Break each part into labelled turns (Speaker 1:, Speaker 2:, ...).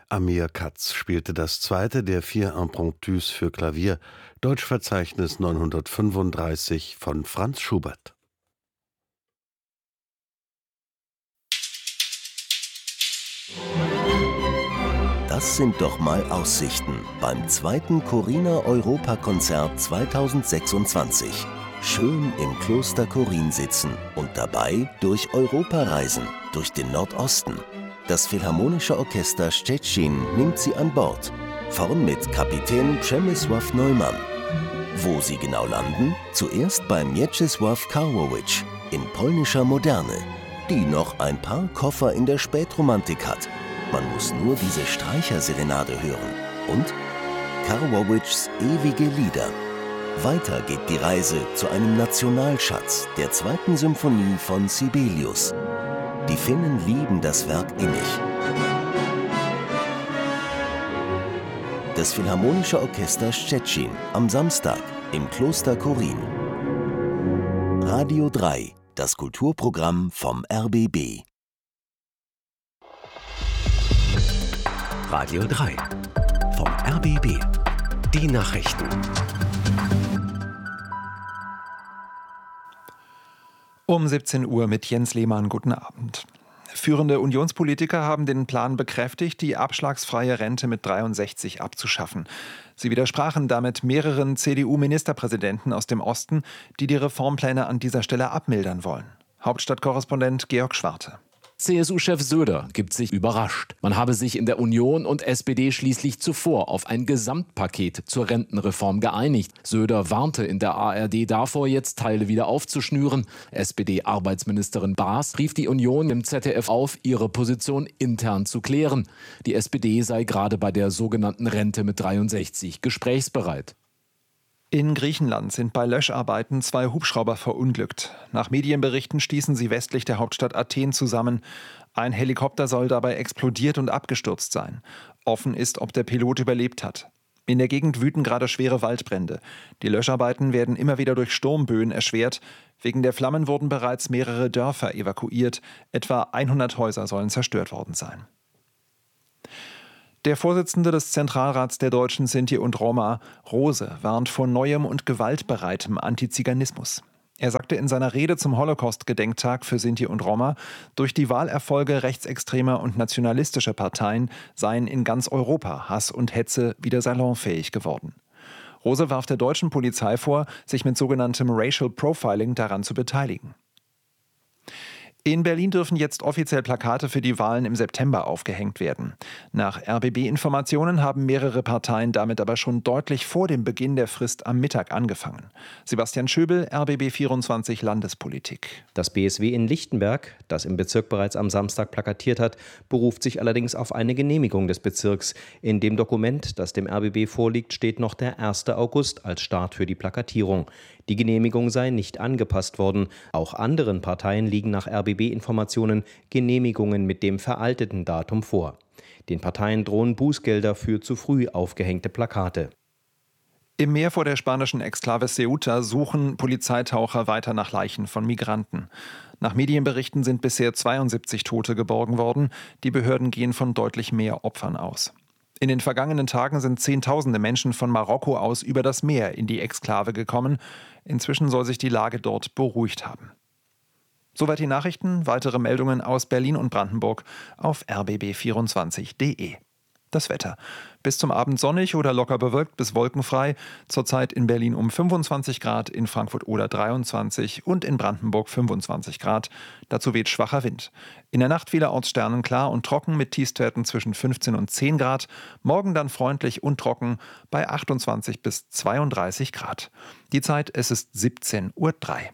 Speaker 1: Amir Katz spielte das zweite der 4 Impromptus für Klavier, Deutschverzeichnis 935 von Franz Schubert.
Speaker 2: Das sind doch mal Aussichten beim 2. Coriner Europakonzert 2026. Schön im Kloster Korin sitzen und dabei durch Europa reisen, durch den Nordosten. Das Philharmonische Orchester Szczecin nimmt sie an Bord. Vorn mit Kapitän Przemysław Neumann. Wo sie genau landen? Zuerst bei Mieczysław Karłowicz in polnischer Moderne, die noch ein paar Koffer in der Spätromantik hat. Man muss nur diese Streicherserenade hören. Und Karłowiczs ewige Lieder. Weiter geht die Reise zu einem Nationalschatz, der 2. Symphonie von Sibelius. Die Finnen lieben das Werk innig. Das Philharmonische Orchester Szczecin am Samstag im Kloster Korin. Radio 3, das Kulturprogramm vom RBB.
Speaker 3: Radio 3 vom RBB. Die Nachrichten.
Speaker 4: Um 17 Uhr mit Jens Lehmann. Guten Abend. Führende Unionspolitiker haben den Plan bekräftigt, die abschlagsfreie Rente mit 63 abzuschaffen. Sie widersprachen damit mehreren CDU-Ministerpräsidenten aus dem Osten, die die Reformpläne an dieser Stelle abmildern wollen. Hauptstadtkorrespondent Georg Schwarte.
Speaker 5: CSU-Chef Söder gibt sich überrascht. Man habe sich in der Union und SPD schließlich zuvor auf ein Gesamtpaket zur Rentenreform geeinigt. Söder warnte in der ARD davor, jetzt Teile wieder aufzuschnüren. SPD-Arbeitsministerin Baas rief die Union im ZDF auf, ihre Position intern zu klären. Die SPD sei gerade bei der sogenannten Rente mit 63 gesprächsbereit.
Speaker 4: In Griechenland sind bei Löscharbeiten 2 Hubschrauber verunglückt. Nach Medienberichten stießen sie westlich der Hauptstadt Athen zusammen. Ein Helikopter soll dabei explodiert und abgestürzt sein. Offen ist, ob der Pilot überlebt hat. In der Gegend wüten gerade schwere Waldbrände. Die Löscharbeiten werden immer wieder durch Sturmböen erschwert. Wegen der Flammen wurden bereits mehrere Dörfer evakuiert. Etwa 100 Häuser sollen zerstört worden sein. Der Vorsitzende des Zentralrats der Deutschen Sinti und Roma, Rose, warnt vor neuem und gewaltbereitem Antiziganismus. Er sagte in seiner Rede zum Holocaust-Gedenktag für Sinti und Roma, durch die Wahlerfolge rechtsextremer und nationalistischer Parteien seien in ganz Europa Hass und Hetze wieder salonfähig geworden. Rose warf der deutschen Polizei vor, sich mit sogenanntem Racial Profiling daran zu beteiligen. In Berlin dürfen jetzt offiziell Plakate für die Wahlen im September aufgehängt werden. Nach RBB-Informationen haben mehrere Parteien damit aber schon deutlich vor dem Beginn der Frist am Mittag angefangen. Sebastian Schöbel, RBB 24 Landespolitik.
Speaker 6: Das BSW in Lichtenberg, das im Bezirk bereits am Samstag plakatiert hat, beruft sich allerdings auf eine Genehmigung des Bezirks. In dem Dokument, das dem RBB vorliegt, steht noch der 1. August als Start für die Plakatierung. Die Genehmigung sei nicht angepasst worden. Auch anderen Parteien liegen nach RBB-Informationen Genehmigungen mit dem veralteten Datum vor. Den Parteien drohen Bußgelder für zu früh aufgehängte Plakate.
Speaker 4: Im Meer vor der spanischen Exklave Ceuta suchen Polizeitaucher weiter nach Leichen von Migranten. Nach Medienberichten sind bisher 72 Tote geborgen worden. Die Behörden gehen von deutlich mehr Opfern aus. In den vergangenen Tagen sind Zehntausende Menschen von Marokko aus über das Meer in die Exklave gekommen. Inzwischen soll sich die Lage dort beruhigt haben. Soweit die Nachrichten. Weitere Meldungen aus Berlin und Brandenburg auf rbb24.de. Das Wetter. Bis zum Abend sonnig oder locker bewölkt bis wolkenfrei. Zurzeit in Berlin um 25 Grad, in Frankfurt oder 23 und in Brandenburg 25 Grad. Dazu weht schwacher Wind. In der Nacht vielerorts sternenklar und trocken mit Tiefstwerten zwischen 15 und 10 Grad. Morgen dann freundlich und trocken bei 28 bis 32 Grad. Die Zeit, es ist 17:03 Uhr.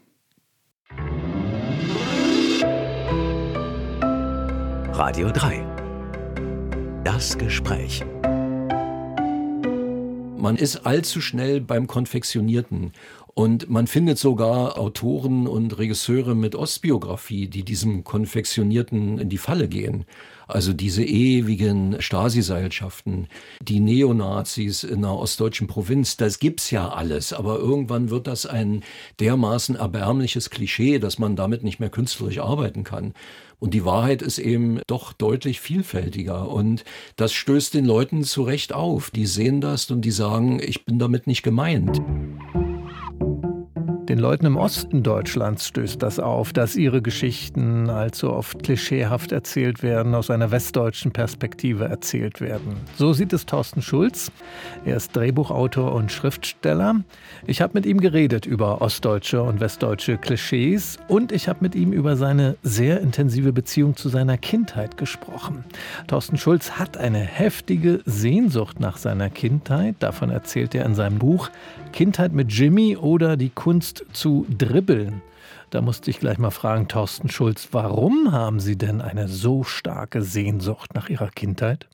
Speaker 3: Radio 3. Das Gespräch.
Speaker 7: Man ist allzu schnell beim Konfektionierten. Und man findet sogar Autoren und Regisseure mit Ostbiografie, die diesem Konfektionierten in die Falle gehen. Also diese ewigen Stasi-Seilschaften, die Neonazis in einer ostdeutschen Provinz, das gibt's ja alles. Aber irgendwann wird das ein dermaßen erbärmliches Klischee, dass man damit nicht mehr künstlerisch arbeiten kann. Und die Wahrheit ist eben doch deutlich vielfältiger. Und das stößt den Leuten zu Recht auf. Die sehen das und die sagen, ich bin damit nicht gemeint.
Speaker 8: Den Leuten im Osten Deutschlands stößt das auf, dass ihre Geschichten allzu oft klischeehaft erzählt werden, aus einer westdeutschen Perspektive erzählt werden. So sieht es Thorsten Schulz. Er ist Drehbuchautor und Schriftsteller. Ich habe mit ihm geredet über ostdeutsche und westdeutsche Klischees und ich habe mit ihm über seine sehr intensive Beziehung zu seiner Kindheit gesprochen. Thorsten Schulz hat eine heftige Sehnsucht nach seiner Kindheit. Davon erzählt er in seinem Buch Kindheit mit Jimmy oder die Kunst zu dribbeln. Da musste ich gleich mal fragen, Thorsten Schulz, warum haben Sie denn eine so starke Sehnsucht nach Ihrer Kindheit?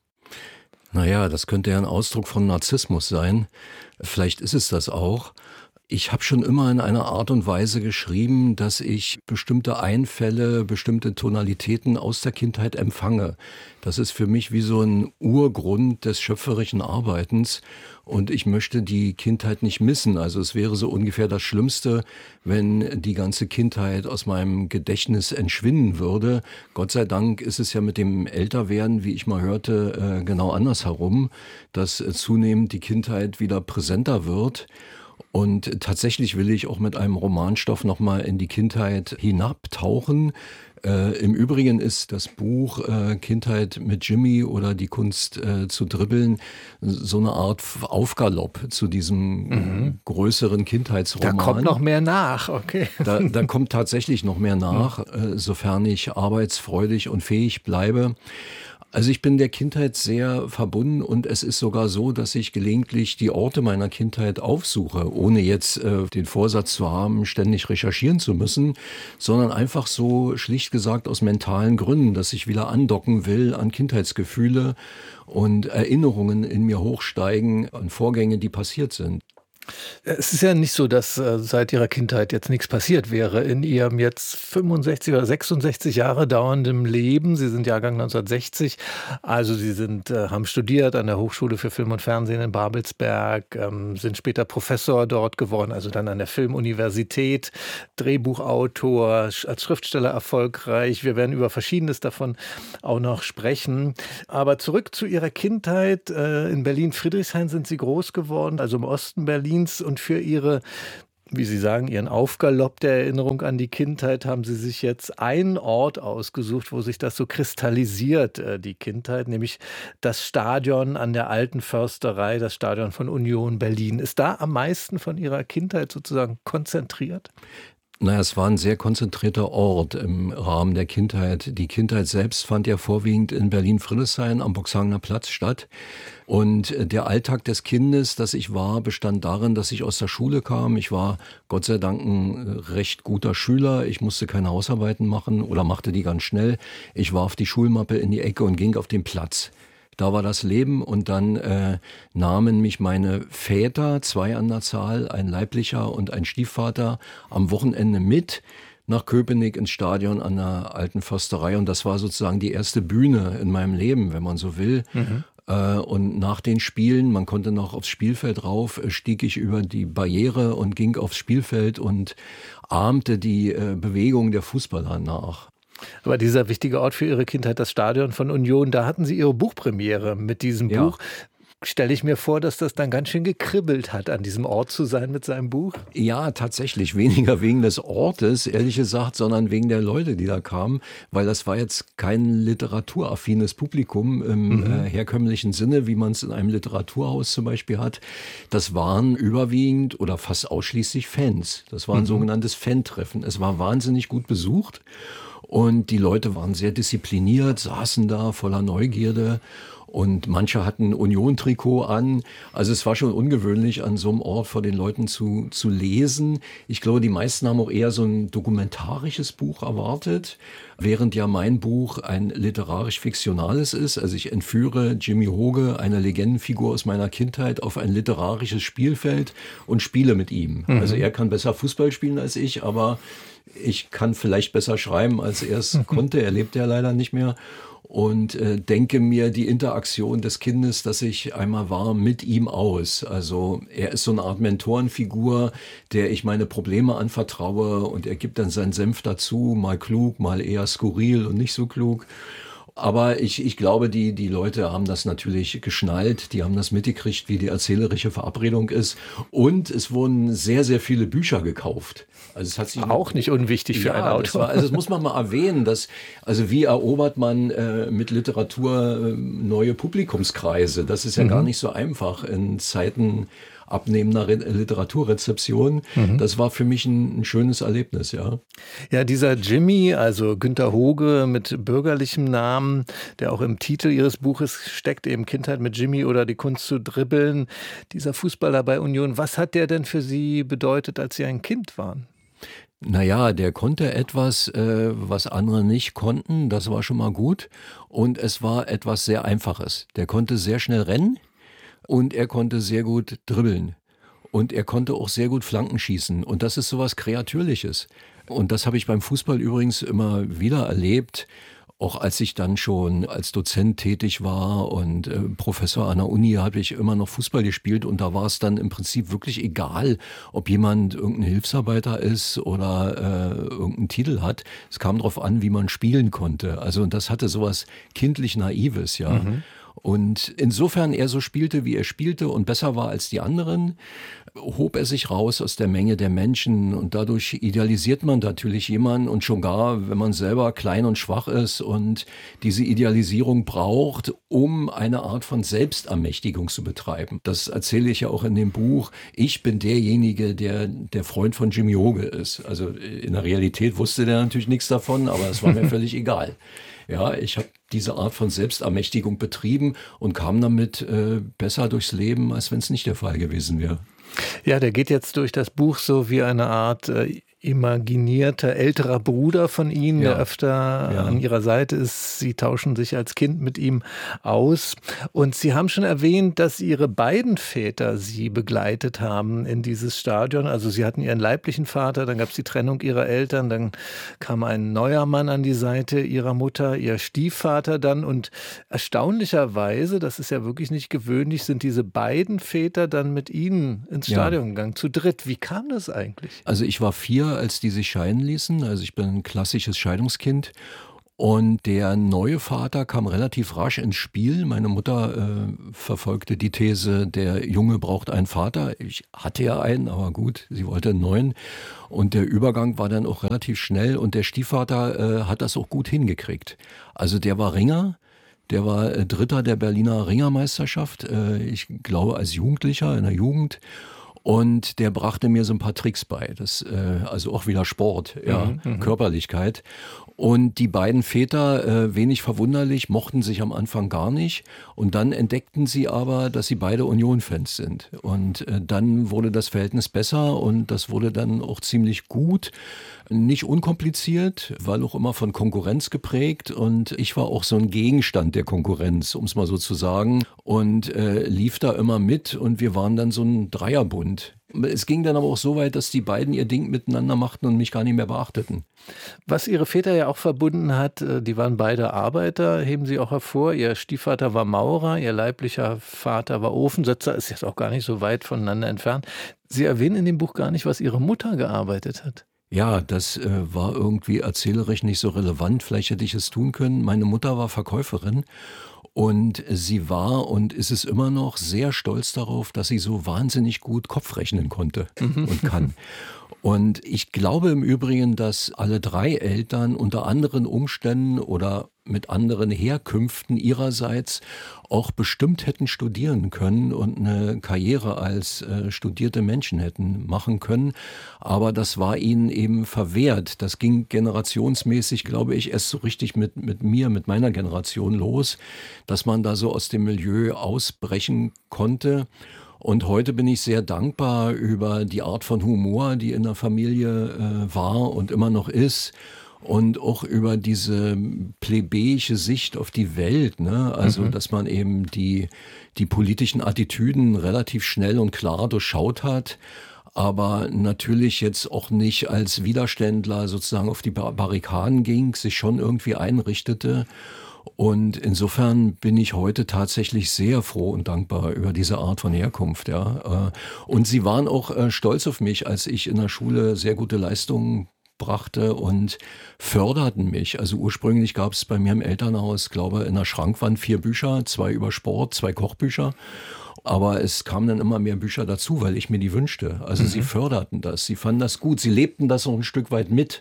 Speaker 7: Naja, das könnte ja ein Ausdruck von Narzissmus sein. Vielleicht ist es das auch. Ich habe schon immer in einer Art und Weise geschrieben, dass ich bestimmte Einfälle, bestimmte Tonalitäten aus der Kindheit empfange. Das ist für mich wie so ein Urgrund des schöpferischen Arbeitens und ich möchte die Kindheit nicht missen. Also es wäre so ungefähr das Schlimmste, wenn die ganze Kindheit aus meinem Gedächtnis entschwinden würde. Gott sei Dank ist es ja mit dem Älterwerden, wie ich mal hörte, genau andersherum, dass zunehmend die Kindheit wieder präsenter wird. Und tatsächlich will ich auch mit einem Romanstoff nochmal in die Kindheit hinabtauchen. Im Übrigen ist das Buch Kindheit mit Jimmy oder die Kunst zu dribbeln so eine Art Aufgalopp zu diesem größeren Kindheitsroman.
Speaker 8: Da kommt noch mehr nach, okay.
Speaker 7: Da kommt tatsächlich noch mehr nach, sofern ich arbeitsfreudig und fähig bleibe. Also ich bin der Kindheit sehr verbunden und es ist sogar so, dass ich gelegentlich die Orte meiner Kindheit aufsuche, ohne jetzt den Vorsatz zu haben, ständig recherchieren zu müssen, sondern einfach so schlicht gesagt aus mentalen Gründen, dass ich wieder andocken will an Kindheitsgefühle und Erinnerungen in mir hochsteigen an Vorgänge, die passiert sind.
Speaker 8: Es ist ja nicht so, dass seit Ihrer Kindheit jetzt nichts passiert wäre in Ihrem jetzt 65 oder 66 Jahre dauerndem Leben. Sie sind Jahrgang 1960, also Sie haben studiert an der Hochschule für Film und Fernsehen in Babelsberg, sind später Professor dort geworden, also dann an der Filmuniversität, Drehbuchautor, als Schriftsteller erfolgreich. Wir werden über Verschiedenes davon auch noch sprechen. Aber zurück zu Ihrer Kindheit. In Berlin-Friedrichshain sind Sie groß geworden, also im Osten Berlins. Und für Ihre, wie Sie sagen, Ihren Aufgalopp der Erinnerung an die Kindheit haben Sie sich jetzt einen Ort ausgesucht, wo sich das so kristallisiert, die Kindheit, nämlich das Stadion an der Alten Försterei, das Stadion von Union Berlin. Ist da am meisten von Ihrer Kindheit sozusagen konzentriert?
Speaker 7: Naja, es war ein sehr konzentrierter Ort im Rahmen der Kindheit. Die Kindheit selbst fand ja vorwiegend in Berlin-Friedrichshain am Boxhagener Platz statt. Und der Alltag des Kindes, das ich war, bestand darin, dass ich aus der Schule kam. Ich war Gott sei Dank ein recht guter Schüler. Ich musste keine Hausarbeiten machen oder machte die ganz schnell. Ich warf die Schulmappe in die Ecke und ging auf den Platz. Da war das Leben und dann nahmen mich meine Väter, 2 an der Zahl, ein leiblicher und ein Stiefvater, am Wochenende mit nach Köpenick ins Stadion an der Alten Försterei. Und das war sozusagen die erste Bühne in meinem Leben, wenn man so will. Und nach den Spielen, man konnte noch aufs Spielfeld rauf, stieg ich über die Barriere und ging aufs Spielfeld und ahmte die Bewegung der Fußballer nach.
Speaker 8: Aber dieser wichtige Ort für Ihre Kindheit, das Stadion von Union, da hatten Sie Ihre Buchpremiere mit diesem Buch. Stelle ich mir vor, dass das dann ganz schön gekribbelt hat, an diesem Ort zu sein mit seinem Buch?
Speaker 7: Ja, tatsächlich. Weniger wegen des Ortes, ehrlich gesagt, sondern wegen der Leute, die da kamen. Weil das war jetzt kein literaturaffines Publikum im herkömmlichen Sinne, wie man es in einem Literaturhaus zum Beispiel hat. Das waren überwiegend oder fast ausschließlich Fans. Das war ein sogenanntes Fan-Treffen. Es war wahnsinnig gut besucht. Und die Leute waren sehr diszipliniert, saßen da voller Neugierde. Und manche hatten ein Union-Trikot an. Also es war schon ungewöhnlich, an so einem Ort vor den Leuten zu lesen. Ich glaube, die meisten haben auch eher so ein dokumentarisches Buch erwartet, während ja mein Buch ein literarisch-fiktionales ist. Also ich entführe Jimmy Hoge, eine Legendenfigur aus meiner Kindheit, auf ein literarisches Spielfeld und spiele mit ihm. Also er kann besser Fußball spielen als ich, aber ich kann vielleicht besser schreiben, als er es konnte. Er lebt ja leider nicht mehr. Und denke mir die Interaktion des Kindes, das ich einmal war, mit ihm aus. Also er ist so eine Art Mentorenfigur, der ich meine Probleme anvertraue und er gibt dann seinen Senf dazu, mal klug, mal eher skurril und nicht so klug. Aber ich glaube, die Leute haben das natürlich geschnallt, die haben das mitgekriegt, wie die erzählerische Verabredung ist. Und es wurden sehr, sehr viele Bücher gekauft. Also es hat sich
Speaker 8: auch nicht unwichtig für einen Autor.
Speaker 7: Das muss man mal erwähnen, also wie erobert man mit Literatur neue Publikumskreise? Das ist ja gar nicht so einfach in Zeiten abnehmender Literaturrezeption. Das war für mich ein schönes Erlebnis, ja.
Speaker 8: Ja, dieser Jimmy, also Günter Hoge mit bürgerlichem Namen, der auch im Titel Ihres Buches steckt, eben Kindheit mit Jimmy oder die Kunst zu dribbeln. Dieser Fußballer bei Union, was hat der denn für Sie bedeutet, als Sie ein Kind waren?
Speaker 7: Naja, der konnte etwas, was andere nicht konnten. Das war schon mal gut. Und es war etwas sehr Einfaches. Der konnte sehr schnell rennen. Und er konnte sehr gut dribbeln. Und er konnte auch sehr gut Flanken schießen. Und das ist sowas Kreatürliches. Und das habe ich beim Fußball übrigens immer wieder erlebt. Auch als ich dann schon als Dozent tätig war und Professor an der Uni, habe ich immer noch Fußball gespielt. Und da war es dann im Prinzip wirklich egal, ob jemand irgendein Hilfsarbeiter ist oder irgendeinen Titel hat. Es kam darauf an, wie man spielen konnte. Also das hatte sowas kindlich Naives, ja. Und insofern er so spielte, wie er spielte und besser war als die anderen, hob er sich raus aus der Menge der Menschen und dadurch idealisiert man natürlich jemanden und schon gar, wenn man selber klein und schwach ist und diese Idealisierung braucht, um eine Art von Selbstermächtigung zu betreiben. Das erzähle ich ja auch in dem Buch. Ich bin derjenige, der Freund von Jimmy Hoge ist. Also in der Realität wusste der natürlich nichts davon, aber es war mir völlig egal. Ja, ich habe diese Art von Selbstermächtigung betrieben und kam damit besser durchs Leben, als wenn es nicht der Fall gewesen wäre.
Speaker 8: Ja, der geht jetzt durch das Buch so wie eine Art imaginierter älterer Bruder von Ihnen, der öfter an Ihrer Seite ist. Sie tauschen sich als Kind mit ihm aus. Und Sie haben schon erwähnt, dass Ihre beiden Väter Sie begleitet haben in dieses Stadion. Also Sie hatten Ihren leiblichen Vater, dann gab es die Trennung Ihrer Eltern, dann kam ein neuer Mann an die Seite Ihrer Mutter, Ihr Stiefvater dann. Und erstaunlicherweise, das ist ja wirklich nicht gewöhnlich, sind diese beiden Väter dann mit Ihnen ins Stadion gegangen, zu dritt. Wie kam das eigentlich?
Speaker 7: Also ich war 4, als die sich scheiden ließen. Also ich bin ein klassisches Scheidungskind. Und der neue Vater kam relativ rasch ins Spiel. Meine Mutter verfolgte die These, der Junge braucht einen Vater. Ich hatte ja einen, aber gut, sie wollte einen neuen. Und der Übergang war dann auch relativ schnell. Und der Stiefvater hat das auch gut hingekriegt. Also der war Ringer. Der war Dritter der Berliner Ringermeisterschaft. Ich glaube als Jugendlicher in der Jugend. Und der brachte mir so ein paar Tricks bei. Das, also auch wieder Sport, Körperlichkeit. Und die beiden Väter, wenig verwunderlich, mochten sich am Anfang gar nicht. Und dann entdeckten sie aber, dass sie beide Union-Fans sind. Und dann wurde das Verhältnis besser und das wurde dann auch ziemlich gut. Nicht unkompliziert, weil auch immer von Konkurrenz geprägt. Und ich war auch so ein Gegenstand der Konkurrenz, um es mal so zu sagen. Und lief da immer mit und wir waren dann so ein Dreierbund. Es ging dann aber auch so weit, dass die beiden ihr Ding miteinander machten und mich gar nicht mehr beachteten.
Speaker 8: Was Ihre Väter ja auch verbunden hat, die waren beide Arbeiter, heben Sie auch hervor. Ihr Stiefvater war Maurer, Ihr leiblicher Vater war Ofensetzer, ist jetzt auch gar nicht so weit voneinander entfernt. Sie erwähnen in dem Buch gar nicht, was Ihre Mutter gearbeitet hat.
Speaker 7: Ja, das war irgendwie erzählerisch nicht so relevant. Vielleicht hätte ich es tun können. Meine Mutter war Verkäuferin. Und sie war und ist es immer noch sehr stolz darauf, dass sie so wahnsinnig gut Kopf rechnen konnte und kann. Und ich glaube im Übrigen, dass alle 3 Eltern unter anderen Umständen oder mit anderen Herkünften ihrerseits auch bestimmt hätten studieren können und eine Karriere als studierte Menschen hätten machen können. Aber das war ihnen eben verwehrt. Das ging generationsmäßig, glaube ich, erst so richtig mit meiner Generation los, dass man da so aus dem Milieu ausbrechen konnte. Und heute bin ich sehr dankbar über die Art von Humor, die in der Familie war und immer noch ist. Und auch über diese plebejische Sicht auf die Welt, ne? Also, dass man eben die politischen Attitüden relativ schnell und klar durchschaut hat, aber natürlich jetzt auch nicht als Widerständler sozusagen auf die Barrikaden ging, sich schon irgendwie einrichtete. Und insofern bin ich heute tatsächlich sehr froh und dankbar über diese Art von Herkunft, ja. Und sie waren auch stolz auf mich, als ich in der Schule sehr gute Leistungen brachte und förderten mich. Also ursprünglich gab es bei mir im Elternhaus, glaube in der Schrankwand 4 Bücher, 2 über Sport, 2 Kochbücher. Aber es kamen dann immer mehr Bücher dazu, weil ich mir die wünschte. Also sie förderten das, sie fanden das gut, sie lebten das auch ein Stück weit mit.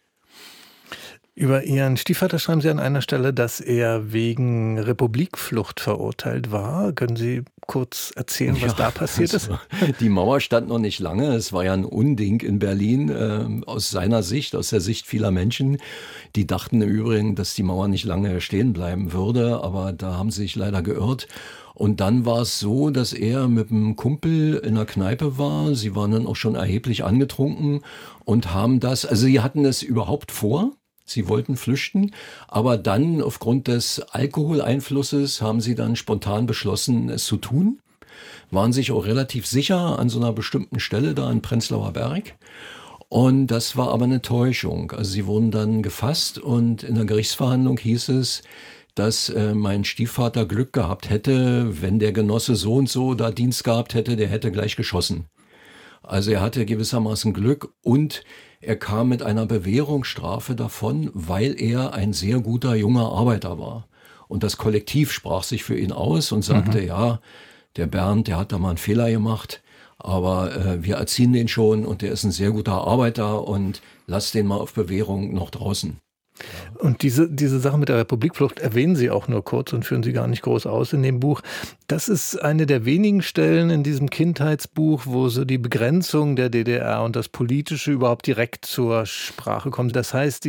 Speaker 8: Über Ihren Stiefvater schreiben Sie an einer Stelle, dass er wegen Republikflucht verurteilt war. Können Sie kurz erzählen, was da passiert ist?
Speaker 7: Die Mauer stand noch nicht lange. Es war ja ein Unding in Berlin aus seiner Sicht, aus der Sicht vieler Menschen. Die dachten im Übrigen, dass die Mauer nicht lange stehen bleiben würde, aber da haben sie sich leider geirrt. Und dann war es so, dass er mit einem Kumpel in einer Kneipe war. Sie waren dann auch schon erheblich angetrunken und haben das, also sie hatten es überhaupt vor. Sie wollten flüchten, aber dann aufgrund des Alkoholeinflusses haben sie dann spontan beschlossen, es zu tun. Waren sich auch relativ sicher an so einer bestimmten Stelle da in Prenzlauer Berg. Und das war aber eine Täuschung. Also sie wurden dann gefasst und in der Gerichtsverhandlung hieß es, dass mein Stiefvater Glück gehabt hätte, wenn der Genosse so und so da Dienst gehabt hätte, der hätte gleich geschossen. Also er hatte gewissermaßen Glück und er kam mit einer Bewährungsstrafe davon, weil er ein sehr guter junger Arbeiter war. Und das Kollektiv sprach sich für ihn aus und sagte, ja, der Bernd, der hat da mal einen Fehler gemacht, aber wir erziehen den schon und der ist ein sehr guter Arbeiter und lass den mal auf Bewährung noch draußen.
Speaker 8: Und diese Sache mit der Republikflucht erwähnen Sie auch nur kurz und führen Sie gar nicht groß aus in dem Buch. Das ist eine der wenigen Stellen in diesem Kindheitsbuch, wo so die Begrenzung der DDR und das Politische überhaupt direkt zur Sprache kommt. Das heißt,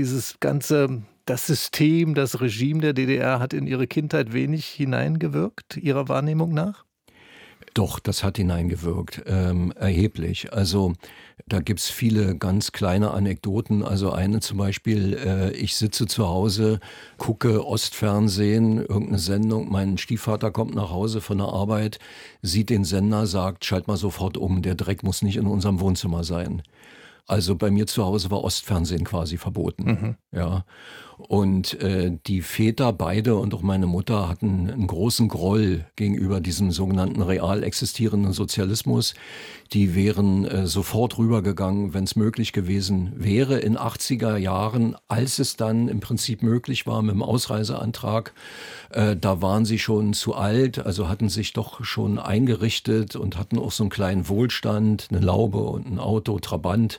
Speaker 8: das System, das Regime der DDR hat in Ihre Kindheit wenig hineingewirkt, Ihrer Wahrnehmung nach?
Speaker 7: Doch, das hat hineingewirkt, erheblich. Also da gibt's viele ganz kleine Anekdoten. Also eine zum Beispiel, ich sitze zu Hause, gucke Ostfernsehen, irgendeine Sendung, mein Stiefvater kommt nach Hause von der Arbeit, sieht den Sender, sagt, schalt mal sofort um, der Dreck muss nicht in unserem Wohnzimmer sein. Also bei mir zu Hause war Ostfernsehen quasi verboten. Ja. Und die Väter, beide und auch meine Mutter, hatten einen großen Groll gegenüber diesem sogenannten real existierenden Sozialismus. Die wären sofort rübergegangen, wenn es möglich gewesen wäre. In 80er Jahren, als es dann im Prinzip möglich war mit dem Ausreiseantrag, da waren sie schon zu alt, also hatten sich doch schon eingerichtet und hatten auch so einen kleinen Wohlstand, eine Laube und ein Auto, Trabant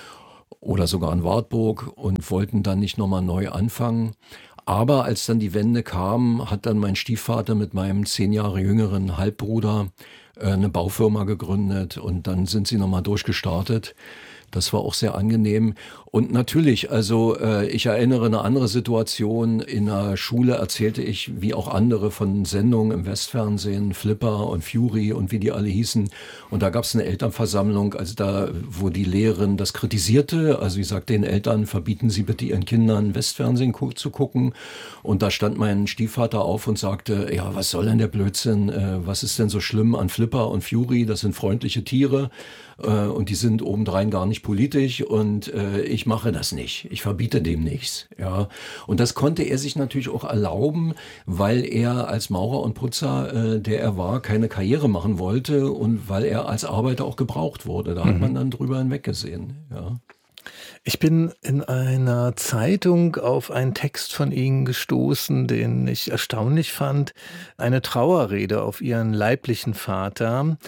Speaker 7: oder sogar in Wartburg und wollten dann nicht nochmal neu anfangen. Aber als dann die Wende kam, hat dann mein Stiefvater mit meinem 10 Jahre jüngeren Halbbruder eine Baufirma gegründet und dann sind sie nochmal durchgestartet. Das war auch sehr angenehm. Und natürlich, also ich erinnere eine andere Situation. In der Schule erzählte ich, wie auch andere, von Sendungen im Westfernsehen, Flipper und Fury und wie die alle hießen. Und da gab es eine Elternversammlung, also da, wo die Lehrerin das kritisierte. Also sie sagte den Eltern, verbieten Sie bitte Ihren Kindern Westfernsehen zu gucken. Und da stand mein Stiefvater auf und sagte, ja, was soll denn der Blödsinn? Was ist denn so schlimm an Flipper und Fury? Das sind freundliche Tiere. Und die sind obendrein gar nicht politisch und ich mache das nicht. Ich verbiete dem nichts. Ja. Und das konnte er sich natürlich auch erlauben, weil er als Maurer und Putzer, der er war, keine Karriere machen wollte und weil er als Arbeiter auch gebraucht wurde. Da hat man dann drüber hinweggesehen. Ja.
Speaker 8: Ich bin in einer Zeitung auf einen Text von Ihnen gestoßen, den ich erstaunlich fand. Eine Trauerrede auf Ihren leiblichen Vater.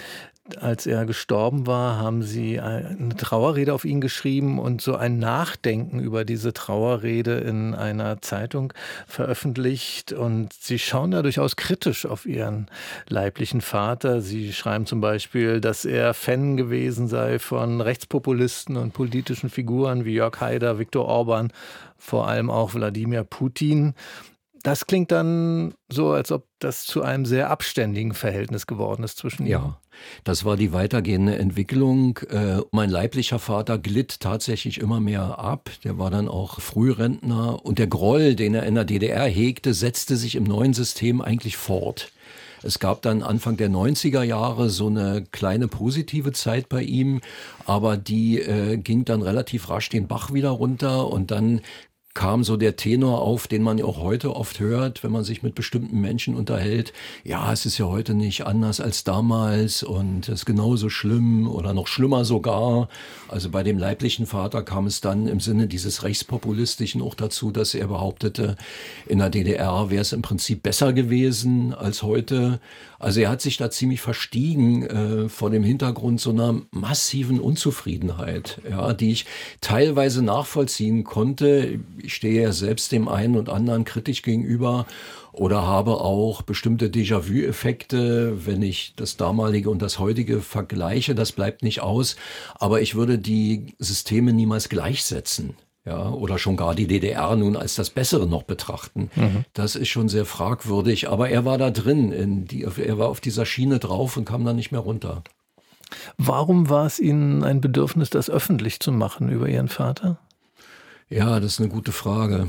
Speaker 8: als er gestorben war, haben Sie eine Trauerrede auf ihn geschrieben und so ein Nachdenken über diese Trauerrede in einer Zeitung veröffentlicht. Und Sie schauen da durchaus kritisch auf Ihren leiblichen Vater. Sie schreiben zum Beispiel, dass er Fan gewesen sei von Rechtspopulisten und politischen Figuren wie Jörg Haider, Viktor Orban, vor allem auch Wladimir Putin. Das klingt dann so, als ob das zu einem sehr abständigen Verhältnis geworden ist zwischen ihnen.
Speaker 7: Ja, das war die weitergehende Entwicklung. Mein leiblicher Vater glitt tatsächlich immer mehr ab. Der war dann auch Frührentner. Und der Groll, den er in der DDR hegte, setzte sich im neuen System eigentlich fort. Es gab dann Anfang der 90er Jahre so eine kleine positive Zeit bei ihm, aber die ging dann relativ rasch den Bach wieder runter und dann kam so der Tenor auf, den man ja auch heute oft hört, wenn man sich mit bestimmten Menschen unterhält. Ja, es ist ja heute nicht anders als damals und es ist genauso schlimm oder noch schlimmer sogar. Also bei dem leiblichen Vater kam es dann im Sinne dieses Rechtspopulistischen auch dazu, dass er behauptete, in der DDR wäre es im Prinzip besser gewesen als heute. Also er hat sich da ziemlich verstiegen vor dem Hintergrund so einer massiven Unzufriedenheit, ja, die ich teilweise nachvollziehen konnte. Ich stehe ja selbst dem einen und anderen kritisch gegenüber oder habe auch bestimmte Déjà-vu-Effekte, wenn ich das damalige und das heutige vergleiche. Das bleibt nicht aus, aber ich würde die Systeme niemals gleichsetzen. Ja, oder schon gar die DDR nun als das Bessere noch betrachten. Das ist schon sehr fragwürdig, aber er war da drin, er war auf dieser Schiene drauf und kam dann nicht mehr runter.
Speaker 8: Warum war es Ihnen ein Bedürfnis, das öffentlich zu machen über Ihren Vater?
Speaker 7: Ja, das ist eine gute Frage.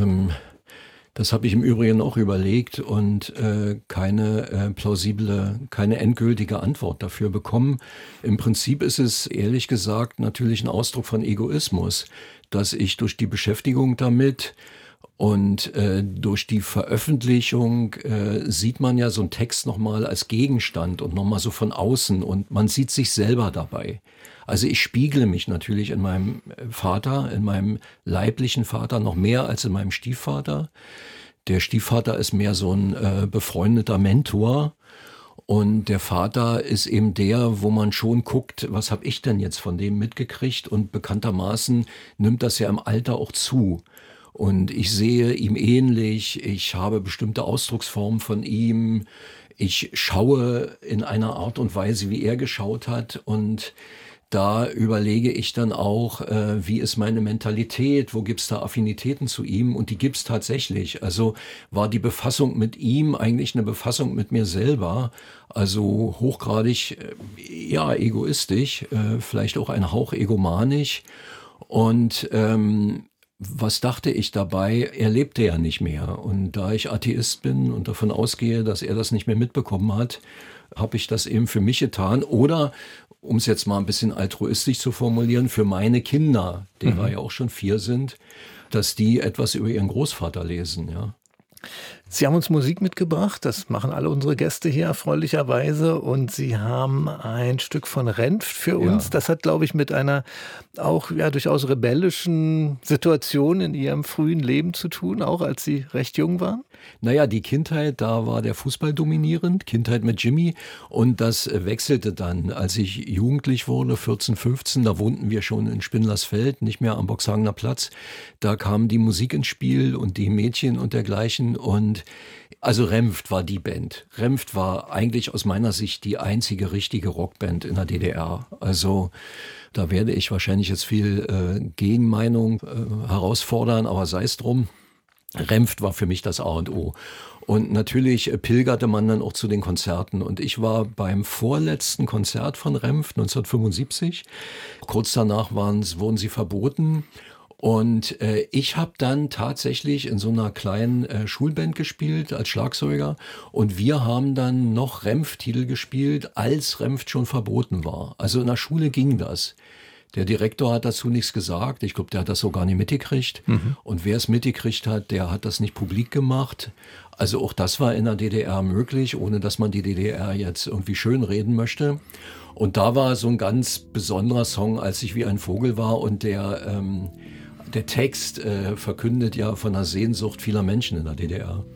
Speaker 7: Das habe ich im Übrigen auch überlegt und keine endgültige Antwort dafür bekommen. Im Prinzip ist es ehrlich gesagt natürlich ein Ausdruck von Egoismus, dass ich durch die Beschäftigung damit und durch die Veröffentlichung sieht man ja so einen Text nochmal als Gegenstand und nochmal so von außen und man sieht sich selber dabei. Also ich spiegle mich natürlich in meinem Vater, in meinem leiblichen Vater noch mehr als in meinem Stiefvater. Der Stiefvater ist mehr so ein befreundeter Mentor. Und der Vater ist eben der, wo man schon guckt, was habe ich denn jetzt von dem mitgekriegt? Und bekanntermaßen nimmt das ja im Alter auch zu. Und ich sehe ihm ähnlich, ich habe bestimmte Ausdrucksformen von ihm, ich schaue in einer Art und Weise, wie er geschaut hat. Und da überlege ich dann auch, wie ist meine Mentalität, wo gibt's da Affinitäten zu ihm und die gibt's tatsächlich. Also war die Befassung mit ihm eigentlich eine Befassung mit mir selber, also hochgradig, ja, egoistisch, vielleicht auch ein Hauch egomanisch und was dachte ich dabei? Er lebte ja nicht mehr und da ich Atheist bin und davon ausgehe, dass er das nicht mehr mitbekommen hat, habe ich das eben für mich getan oder um es jetzt mal ein bisschen altruistisch zu formulieren, für meine Kinder, derer ja auch schon 4 sind, dass die etwas über ihren Großvater lesen, ja.
Speaker 8: Sie haben uns Musik mitgebracht, das machen alle unsere Gäste hier erfreulicherweise und Sie haben ein Stück von Renft für uns. Ja. Das hat, glaube ich, mit einer auch ja durchaus rebellischen Situation in Ihrem frühen Leben zu tun, auch als Sie recht jung waren?
Speaker 7: Naja, die Kindheit, da war der Fußball dominierend, Kindheit mit Jimmy und das wechselte dann, als ich jugendlich wurde, 14, 15, da wohnten wir schon in Spindlersfeld, nicht mehr am Boxhagener Platz, da kam die Musik ins Spiel und die Mädchen und dergleichen und also Renft war die Band. Renft war eigentlich aus meiner Sicht die einzige richtige Rockband in der DDR. Also da werde ich wahrscheinlich jetzt viel Gegenmeinung herausfordern, aber sei es drum. Renft war für mich das A und O. Und natürlich pilgerte man dann auch zu den Konzerten. Und ich war beim vorletzten Konzert von Renft 1975. Kurz danach wurden sie verboten. Und ich habe dann tatsächlich in so einer kleinen Schulband gespielt als Schlagzeuger. Und wir haben dann noch Renft-Titel gespielt, als Renft schon verboten war. Also in der Schule ging das. Der Direktor hat dazu nichts gesagt. Ich glaube, der hat das so gar nicht mitgekriegt. Und wer es mitgekriegt hat, der hat das nicht publik gemacht. Also auch das war in der DDR möglich, ohne dass man die DDR jetzt irgendwie schönreden möchte. Und da war so ein ganz besonderer Song, als ich wie ein Vogel war. Und der Text verkündet ja von der Sehnsucht vieler Menschen in der DDR.